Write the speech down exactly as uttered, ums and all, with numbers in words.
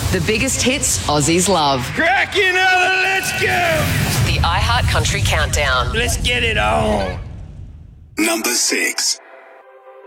The biggest hits Aussies love. Crack another, let's go! The iHeart Country Countdown. Let's get it on. Number six.